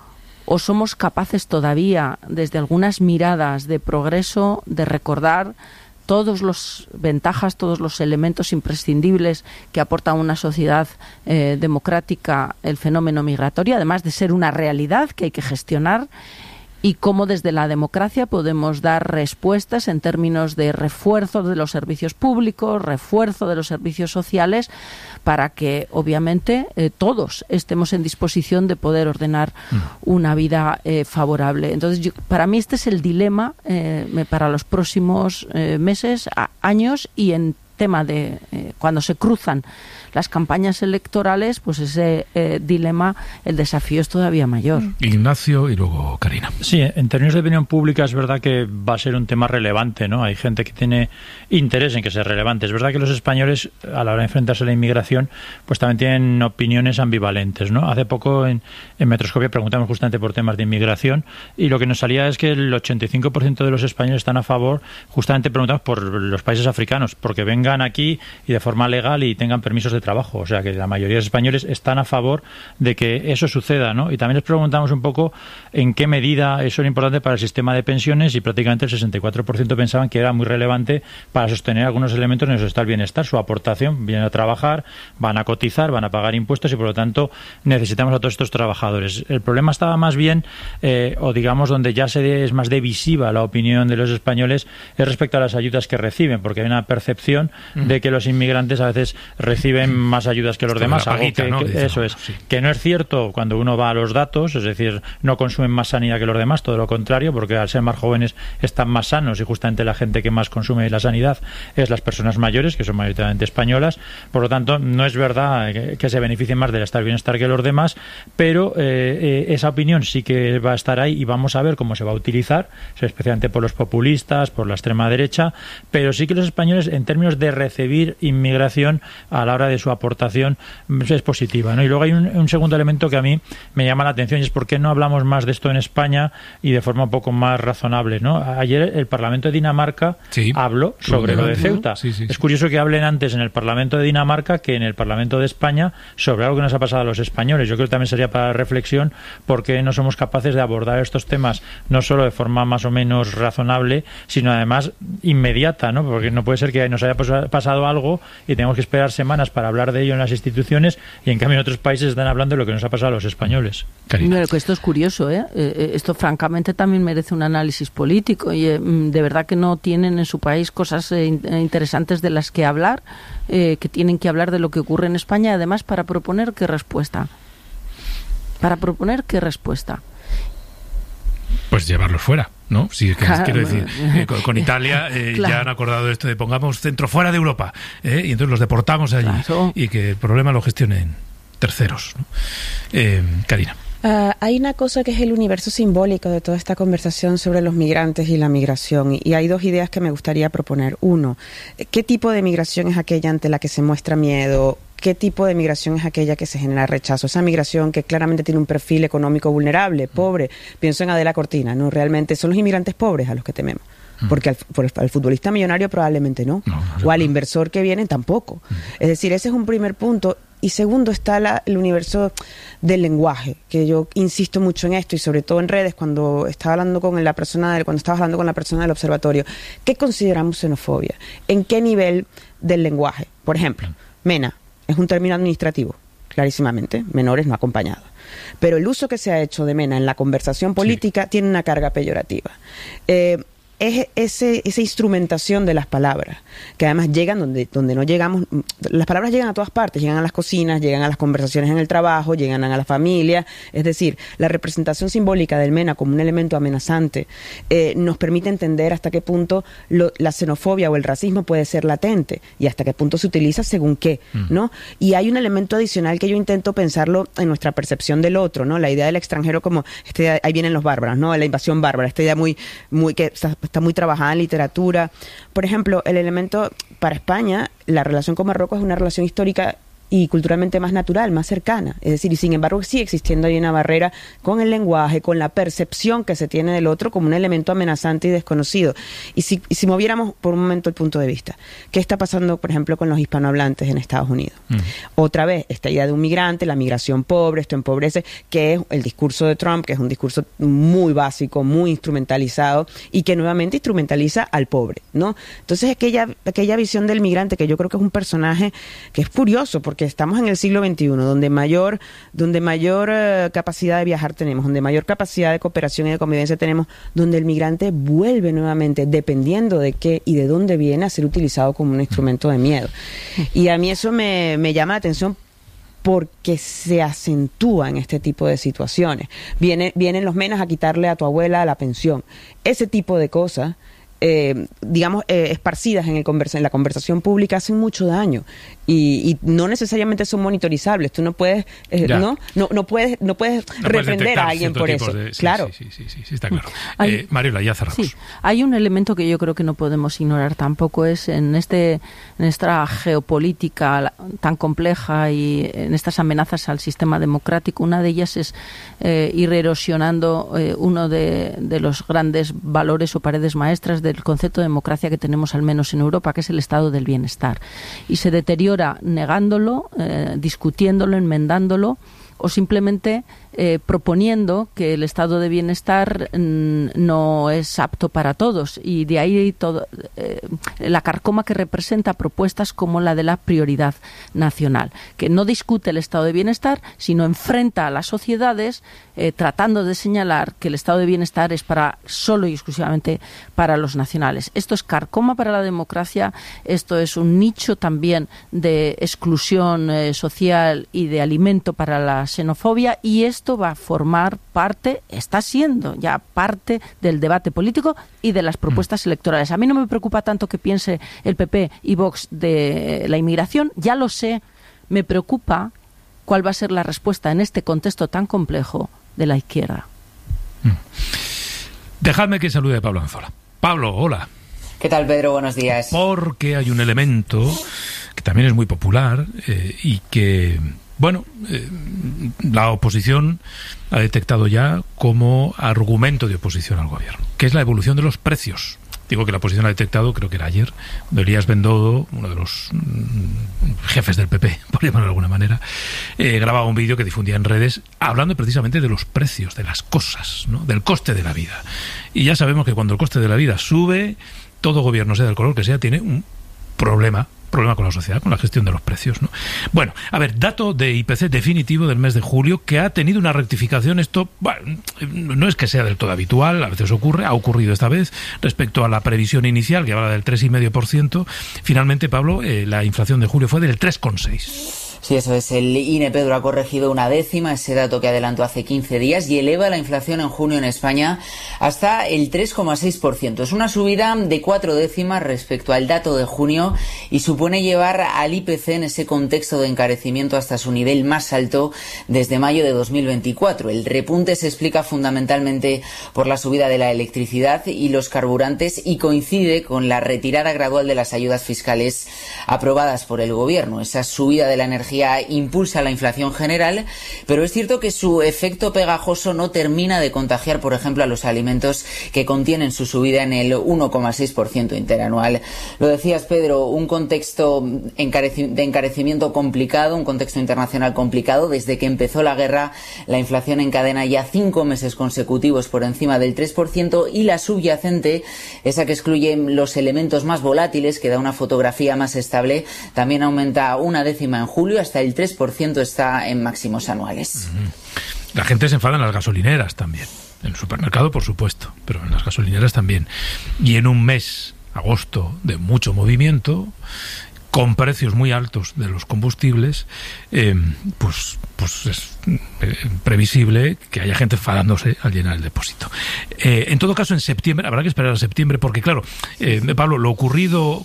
Speaker 5: ¿O somos capaces todavía, desde algunas miradas de progreso, de recordar todas las ventajas, todos los elementos imprescindibles que aporta a una sociedad democrática el fenómeno migratorio, además de ser una realidad que hay que gestionar? Y cómo desde la democracia podemos dar respuestas en términos de refuerzo de los servicios públicos, refuerzo de los servicios sociales, para que obviamente todos estemos en disposición de poder ordenar una vida favorable. Entonces, para mí este es el dilema para los próximos meses, años, y en tema de cuando se cruzan las campañas electorales, pues ese dilema, el desafío es todavía mayor.
Speaker 2: Ignacio y luego Karina.
Speaker 3: Sí, en términos de opinión pública es verdad que va a ser un tema relevante, ¿no? Hay gente que tiene interés en que sea relevante. Es verdad que los españoles, a la hora de enfrentarse a la inmigración, pues también tienen opiniones ambivalentes, ¿no? Hace poco en Metroscopia preguntamos justamente por temas de inmigración, y lo que nos salía es que el 85% de los españoles están a favor, justamente preguntamos por los países africanos, porque vengan aquí y de forma legal y tengan permisos de trabajo. O sea, que la mayoría de los españoles están a favor de que eso suceda, ¿no? Y también les preguntamos un poco en qué medida eso era importante para el sistema de pensiones, y prácticamente el 64% pensaban que era muy relevante para sostener algunos elementos en nuestro estado del bienestar. Su aportación, vienen a trabajar, van a cotizar, van a pagar impuestos, y por lo tanto necesitamos a todos estos trabajadores. El problema estaba más bien, o digamos donde ya es más divisiva la opinión de los españoles, es respecto a las ayudas que reciben, porque hay una percepción de que los inmigrantes a veces reciben más ayudas que los demás,
Speaker 2: paguita,
Speaker 3: algo que eso es, sí, que no es cierto cuando uno va a los datos, es decir, no consumen más sanidad que los demás, todo lo contrario, porque al ser más jóvenes están más sanos, y justamente la gente que más consume la sanidad es las personas mayores, que son mayoritariamente españolas. Por lo tanto, no es verdad que se beneficien más del estado del bienestar que los demás, pero esa opinión sí que va a estar ahí, y vamos a ver cómo se va a utilizar, especialmente por los populistas, por la extrema derecha, pero sí que los españoles, en términos de de recibir inmigración a la hora de su aportación es positiva, ¿no? Y luego hay un segundo elemento que a mí me llama la atención, y es por qué no hablamos más de esto en España y de forma un poco más razonable, ¿no? Ayer el Parlamento de Dinamarca habló sobre lo de Ceuta. Es curioso que hablen antes en el Parlamento de Dinamarca que en el Parlamento de España sobre algo que nos ha pasado a los españoles. Yo creo que también sería para reflexión por qué no somos capaces de abordar estos temas no solo de forma más o menos razonable, sino además inmediata, ¿no? Porque no puede ser que nos haya pasado algo y tengamos que esperar semanas para hablar de ello en las instituciones y en cambio en otros países están hablando de lo que nos ha pasado a los españoles.
Speaker 5: Pero que esto es curioso, ¿eh? Esto francamente también merece un análisis político y de verdad que no tienen en su país cosas interesantes de las que hablar, que tienen que hablar de lo que ocurre en España, además para proponer qué respuesta.
Speaker 2: Pues llevarlos fuera, ¿no? Sí, quiero decir, con Italia ya han acordado esto de pongamos centro fuera de Europa, y entonces los deportamos allí y que el problema lo gestionen terceros, ¿no? Karina.
Speaker 4: Hay una cosa que es el universo simbólico de toda esta conversación sobre los migrantes y la migración, y hay dos ideas que me gustaría proponer. Uno, ¿qué tipo de migración es aquella ante la que se muestra miedo? ¿Qué tipo de migración es aquella que se genera rechazo? Esa migración que claramente tiene un perfil económico vulnerable, pobre. Pienso en Adela Cortina, ¿no? Realmente son los inmigrantes pobres a los que tememos. Porque al futbolista millonario probablemente no. O al inversor que viene tampoco. Es decir, ese es un primer punto. Y segundo está el universo del lenguaje, que yo insisto mucho en esto y sobre todo en redes cuando estaba hablando con la persona del observatorio. ¿Qué consideramos xenofobia? ¿En qué nivel del lenguaje? Por ejemplo, MENA es un término administrativo, clarísimamente, menores no acompañados. Pero el uso que se ha hecho de MENA en la conversación política tiene una carga peyorativa. Es esa instrumentación de las palabras, que además llegan donde no llegamos. Las palabras llegan a todas partes, llegan a las cocinas, llegan a las conversaciones en el trabajo, llegan a la familia. Es decir, la representación simbólica del MENA como un elemento amenazante nos permite entender hasta qué punto la xenofobia o el racismo puede ser latente y hasta qué punto se utiliza según qué, ¿no? Y hay un elemento adicional que yo intento pensarlo en nuestra percepción del otro, ¿no? La idea del extranjero como ahí vienen los bárbaros, ¿no? La invasión bárbara, esta idea muy que está muy trabajada en literatura. Por ejemplo, el elemento para España, la relación con Marruecos es una relación histórica y culturalmente más natural, más cercana. Es decir, y sin embargo sigue existiendo ahí una barrera con el lenguaje, con la percepción que se tiene del otro como un elemento amenazante y desconocido. Y si moviéramos por un momento el punto de vista, ¿qué está pasando, por ejemplo, con los hispanohablantes en Estados Unidos? Otra vez, esta idea de un migrante, la migración pobre, esto empobrece, que es el discurso de Trump, que es un discurso muy básico, muy instrumentalizado y que nuevamente instrumentaliza al pobre, ¿no? Entonces aquella visión del migrante, que yo creo que es un personaje que es curioso, porque estamos en el siglo XXI, donde mayor capacidad de viajar tenemos, donde mayor capacidad de cooperación y de convivencia tenemos, donde el migrante vuelve nuevamente, dependiendo de qué y de dónde viene, a ser utilizado como un instrumento de miedo. Y a mí eso me llama la atención porque se acentúa en este tipo de situaciones. Vienen los menas a quitarle a tu abuela la pensión. Ese tipo de cosas, esparcidas en la conversación pública hacen mucho daño y no necesariamente son monitorizables. Tú no puedes no puedes reprender a alguien por eso. Claro.
Speaker 2: Sí, está claro. Mariola, ya cerramos.
Speaker 5: Sí, hay un elemento que yo creo que no podemos ignorar tampoco, es en esta geopolítica tan compleja y en estas amenazas al sistema democrático. Una de ellas es ir erosionando uno de los grandes valores o paredes maestras del concepto de democracia que tenemos al menos en Europa, que es el estado del bienestar. Y se deteriora negándolo, discutiéndolo, enmendándolo o simplemente proponiendo que el estado de bienestar no es apto para todos, y de ahí la carcoma que representa propuestas como la de la prioridad nacional, que no discute el estado de bienestar, sino enfrenta a las sociedades tratando de señalar que el estado de bienestar es solo y exclusivamente para los nacionales. Esto es carcoma para la democracia, esto es un nicho también de exclusión social y de alimento para la xenofobia, y esto va a formar parte, está siendo ya parte del debate político y de las propuestas electorales. A mí no me preocupa tanto que piense el PP y Vox de la inmigración, ya lo sé, me preocupa cuál va a ser la respuesta en este contexto tan complejo de la izquierda.
Speaker 2: Dejadme que salude a Pablo Anzola. Pablo, hola.
Speaker 18: ¿Qué tal, Pedro? Buenos días.
Speaker 2: Porque hay un elemento que también es muy popular y que, bueno, la oposición ha detectado ya como argumento de oposición al gobierno, que es la evolución de los precios. Digo que la oposición ha detectado, creo que era ayer, cuando Elías Bendodo, uno de los jefes del PP, por llamarlo de alguna manera, grababa un vídeo que difundía en redes hablando precisamente de los precios, de las cosas, ¿no? Del coste de la vida. Y ya sabemos que cuando el coste de la vida sube, todo gobierno, sea del color que sea, tiene un problema con la sociedad, con la gestión de los precios, ¿no? Bueno, a ver, dato de IPC definitivo del mes de julio, que ha tenido una rectificación. Esto, bueno, no es que sea del todo habitual, a veces ocurre, ha ocurrido esta vez, respecto a la previsión inicial, que habla del 3,5%. Finalmente, Pablo, la inflación de julio fue del 3,6%.
Speaker 18: Sí, eso es. El INE, Pedro, ha corregido 1/10 ese dato que adelantó hace 15 días y eleva la inflación en junio en España hasta el 3,6%. Es una subida de 4 décimas respecto al dato de junio y supone llevar al IPC en ese contexto de encarecimiento hasta su nivel más alto desde mayo de 2024. El repunte se explica fundamentalmente por la subida de la electricidad y los carburantes y coincide con la retirada gradual de las ayudas fiscales aprobadas por el gobierno. Esa subida de la energía impulsa la inflación general, pero es cierto que su efecto pegajoso no termina de contagiar, por ejemplo, a los alimentos, que contienen su subida en el 1,6% interanual. Lo decías, Pedro, un contexto de encarecimiento complicado, un contexto internacional complicado. Desde que empezó la guerra, la inflación encadena ya 5 meses consecutivos por encima del 3% y la subyacente, esa que excluye los elementos más volátiles, que da una fotografía más estable, también aumenta 1/10 en julio, hasta el 3% está en máximos anuales.
Speaker 2: La gente se enfada en las gasolineras también. En el supermercado, por supuesto, pero en las gasolineras también. Y en un mes, agosto, de mucho movimiento, con precios muy altos de los combustibles, pues es previsible que haya gente enfadándose al llenar el depósito. En todo caso, en septiembre, habrá que esperar a septiembre, porque claro, Pablo, lo ocurrido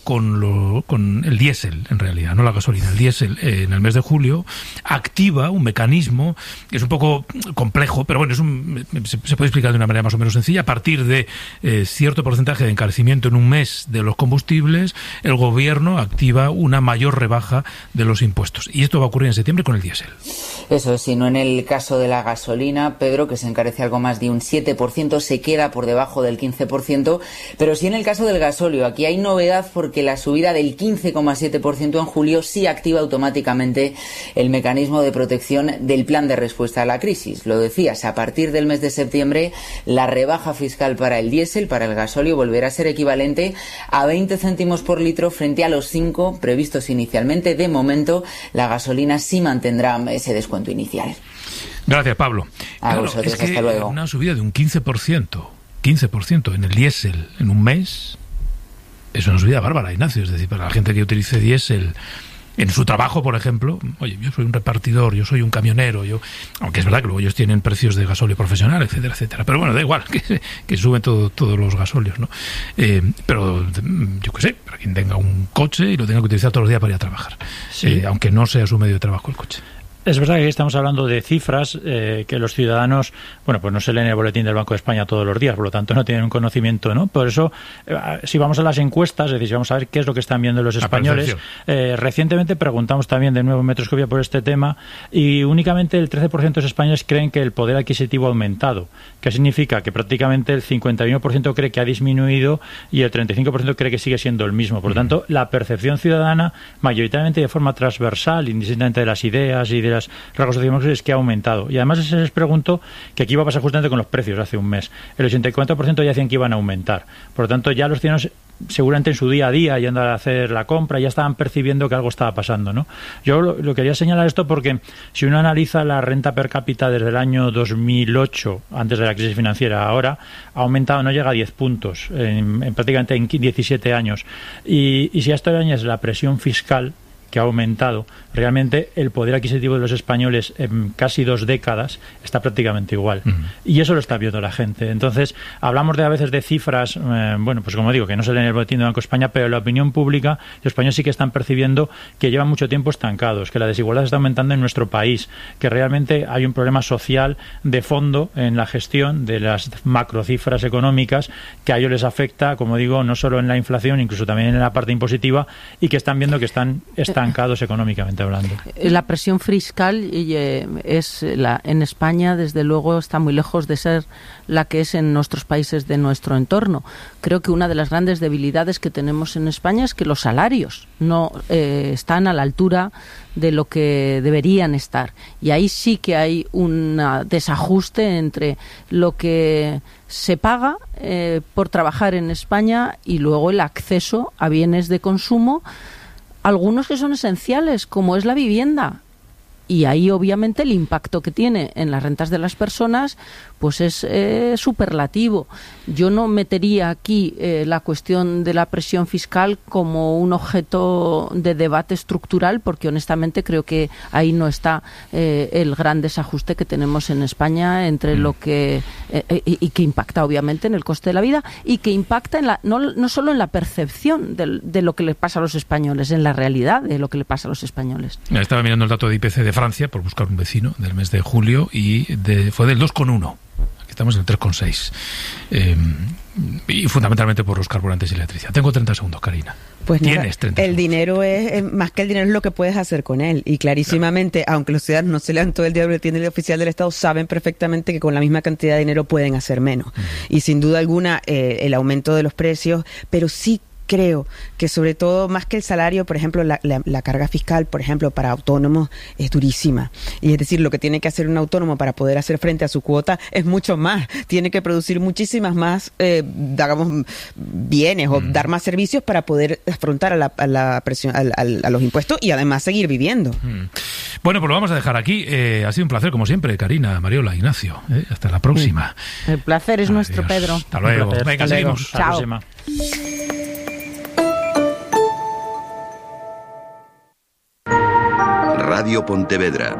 Speaker 2: con el diésel, en realidad, no la gasolina, el diésel, en el mes de julio, activa un mecanismo que es un poco complejo, pero bueno, se puede explicar de una manera más o menos sencilla. A partir de cierto porcentaje de encarecimiento en un mes de los combustibles, el gobierno activa una mayor rebaja de los impuestos. Y esto va a ocurrir en septiembre con el diésel.
Speaker 18: Eso, si no en el caso de la gasolina, Pedro, que se encarece algo más de un 7%, se queda por debajo del 15%, pero sí en el caso del gasóleo. Aquí hay novedad, porque la subida del 15,7% en julio sí activa automáticamente el mecanismo de protección del plan de respuesta a la crisis. Lo decías, a partir del mes de septiembre, la rebaja fiscal para el diésel, para el gasóleo, volverá a ser equivalente a 20 céntimos por litro frente a los 5 previstos inicialmente. De momento, la gasolina sí mantendrá ese descuento inicial.
Speaker 2: Gracias, Pablo.
Speaker 18: A vosotros,
Speaker 2: es que
Speaker 18: hasta luego.
Speaker 2: Una subida de un 15% en el diésel en un mes es una subida bárbara, Ignacio. Es decir, para la gente que utilice diésel en su trabajo, por ejemplo, oye, yo soy un repartidor, yo soy un camionero, aunque es verdad que luego ellos tienen precios de gasóleo profesional, etcétera, etcétera, pero bueno, da igual, que suben todos los gasóleos, ¿no? Pero yo qué sé, para quien tenga un coche y lo tenga que utilizar todos los días para ir a trabajar, sí. Aunque no sea su medio de trabajo el coche.
Speaker 3: Es verdad que estamos hablando de cifras que los ciudadanos, bueno, pues no se leen el boletín del Banco de España todos los días, por lo tanto no tienen un conocimiento, ¿no? Por eso, si vamos a las encuestas, es decir, si vamos a ver qué es lo que están viendo los españoles, recientemente preguntamos también de nuevo en Metroscopia por este tema y únicamente el 13% de los españoles creen que el poder adquisitivo ha aumentado. ¿Qué significa? Que prácticamente el 51% cree que ha disminuido y el 35% cree que sigue siendo el mismo. Por lo tanto, la percepción ciudadana, mayoritariamente de forma transversal, indistintamente de las ideas y de las rasgos sociodemocráticos, es que ha aumentado. Y además se les preguntó que aquí iba a pasar justamente con los precios hace un mes. El 84% ya decían que iban a aumentar. Por lo tanto, ya los ciudadanos, seguramente en su día a día, yendo a hacer la compra, ya estaban percibiendo que algo estaba pasando, ¿no? Yo lo quería señalar esto porque si uno analiza la renta per cápita desde el año 2008, antes de la crisis financiera, ahora ha aumentado, no llega a 10 puntos prácticamente en 17 años. Y si a esto le añades la presión fiscal, que ha aumentado, realmente el poder adquisitivo de los españoles en casi 2 décadas está prácticamente igual. Y eso lo está viendo la gente. Entonces, hablamos a veces de cifras, pues como digo, que no se leen en el boletín de Banco de España, pero la opinión pública, los españoles sí que están percibiendo que llevan mucho tiempo estancados, que la desigualdad está aumentando en nuestro país, que realmente hay un problema social de fondo en la gestión de las macrocifras económicas que a ellos les afecta, como digo, no solo en la inflación, incluso también en la parte impositiva, y que están viendo que están estancados económicamente hablando.
Speaker 5: La presión fiscal en España, desde luego, está muy lejos de ser la que es en nuestros países de nuestro entorno. Creo que una de las grandes debilidades que tenemos en España es que los salarios no están a la altura de lo que deberían estar. Y ahí sí que hay un desajuste entre lo que se paga por trabajar en España y luego el acceso a bienes de consumo, algunos que son esenciales, como es la vivienda. Y ahí, obviamente, el impacto que tiene en las rentas de las personas pues es superlativo. Yo no metería aquí la cuestión de la presión fiscal como un objeto de debate estructural, porque honestamente creo que ahí no está el gran desajuste que tenemos en España entre lo que y que impacta obviamente en el coste de la vida y que impacta en no solo en la percepción de lo que le pasa a los españoles, en la realidad de lo que le pasa a los españoles.
Speaker 2: Estaba mirando el dato de IPC de Francia por buscar un vecino del mes de julio y fue del 2,1. Estamos en el 3,6. Y fundamentalmente por los carburantes y la electricidad. Tengo 30 segundos, Karina.
Speaker 4: Pues
Speaker 2: tienes 30
Speaker 4: el dinero es, más que el dinero, es lo que puedes hacer con él. Y clarísimamente, aunque los ciudadanos no se lean todo el día el boletín oficial del Estado, saben perfectamente que con la misma cantidad de dinero pueden hacer menos. Y sin duda alguna, el aumento de los precios, pero sí creo que sobre todo, más que el salario, por ejemplo, la carga fiscal, por ejemplo, para autónomos es durísima. Y es decir, lo que tiene que hacer un autónomo para poder hacer frente a su cuota es mucho más. Tiene que producir muchísimas más, bienes o dar más servicios para poder afrontar a la presión, a los impuestos y además seguir viviendo.
Speaker 2: Bueno, pues lo vamos a dejar aquí. Ha sido un placer, como siempre, Karina, Mariola, Ignacio. Hasta la próxima.
Speaker 5: El placer es nuestro, Pedro.
Speaker 2: Hasta luego. Venga, seguimos.
Speaker 5: Chao.
Speaker 16: Radio Pontevedra.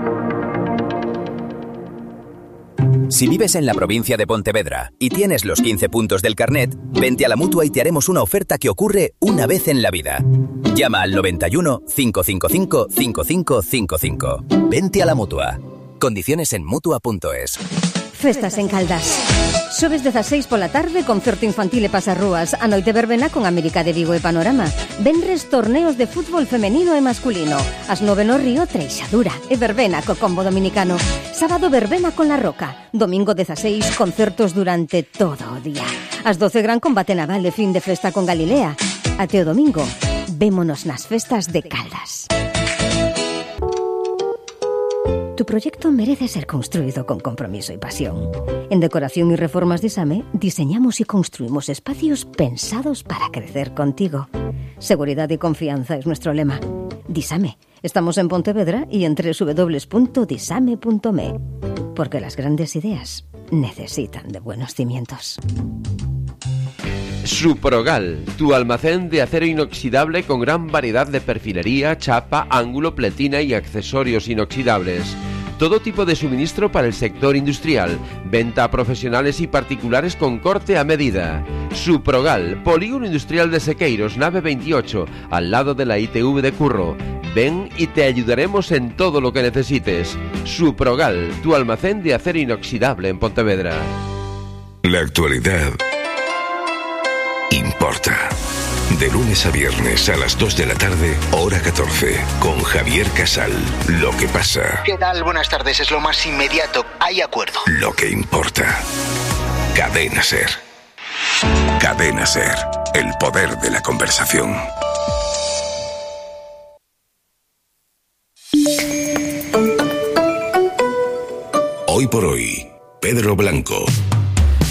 Speaker 19: Si vives en la provincia de Pontevedra y tienes los 15 puntos del carnet, vente a la Mutua y te haremos una oferta que ocurre una vez en la vida. Llama al 91 555 5555. Vente a la Mutua. Condiciones en Mutua.es.
Speaker 20: Festas en Caldas. Xoves 16 pola tarde, concerto infantil e pasarrúas. A noite verbena con América de Vigo e Panorama. Venres, torneos de fútbol femenino e masculino. As 9 no Río, Treixadura e verbena co combo dominicano. Sábado, verbena con La Roca. Domingo 16, concertos durante todo o día. As 12, gran combate naval e fin de festa con Galilea. Até o domingo, vémonos nas festas de Caldas. Tu proyecto merece ser construido con compromiso y pasión. En Decoración y Reformas Disame diseñamos y construimos espacios pensados para crecer contigo. Seguridad y confianza es nuestro lema. Disame. Estamos en Pontevedra y en www.disame.me. Porque las grandes ideas necesitan de buenos cimientos.
Speaker 21: Suprogal, tu almacén de acero inoxidable con gran variedad de perfilería, chapa, ángulo, pletina y accesorios inoxidables. Todo tipo de suministro para el sector industrial, venta a profesionales y particulares con corte a medida. Suprogal, Polígono Industrial de Sequeiros, nave 28, al lado de la ITV de Curro. Ven y te ayudaremos en todo lo que necesites. Suprogal, tu almacén de acero inoxidable en Pontevedra.
Speaker 16: La actualidad importa. De lunes a viernes a las 2 de la tarde, hora 14, con Javier Casal. Lo que pasa.
Speaker 22: ¿Qué tal? Buenas tardes. Es lo más inmediato. Hay acuerdo.
Speaker 16: Lo que importa. Cadena Ser. Cadena Ser. El poder de la conversación. Hoy por hoy, Pedro Blanco.